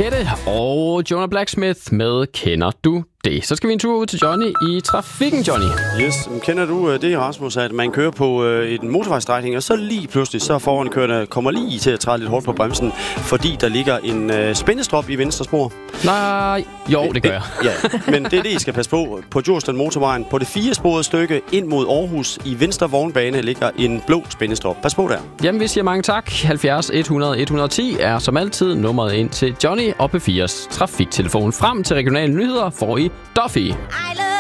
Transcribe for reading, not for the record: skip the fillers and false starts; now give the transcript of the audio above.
Rakette og Jonah Blacksmith med Kender du det? Så skal vi en tur ud til Johnny i trafikken, Johnny. Yes, kender du det, Rasmus, at man kører på en motorvejsstrækning, og så lige pludselig, så forankørende kommer lige til at træde lidt hårdt på bremsen, fordi der ligger en spændestrop i venstre spor? Nej, jo, det gør jeg. Ja, men det er det, I skal passe på. På Djursland Motorvejen, på det 4-sporede stykke ind mod Aarhus, i venstre vognbane, ligger en blå spændestrop. Pas på der. Jamen, vi siger mange tak. 70 100 110 er som altid nummeret ind til Johnny og P4's trafiktelefon. Frem til regionale nyheder får I Duffy.